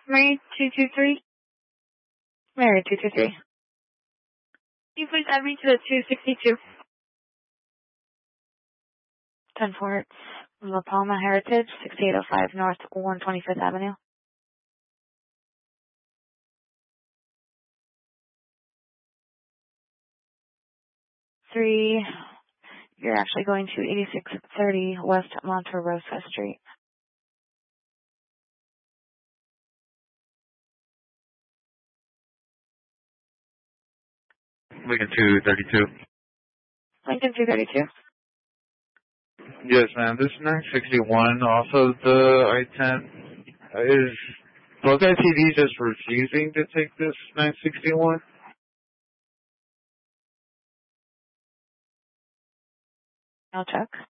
Mary 223. Mary 223. Can you please add me to the 262? 10 Fort La Palma Heritage, 6805 North 125th Avenue. Three. You're actually going to 8630 West Monte Rosa Street. Lincoln 232. Lincoln 232. Yes, ma'am. This is 961 off of the I-10. Is both ITD just refusing to take this 961? I'll check.